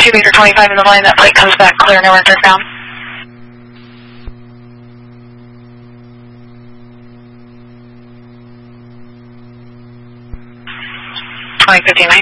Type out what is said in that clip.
2 meter 25 in the line, that flight comes back clear, no interest down. 2059.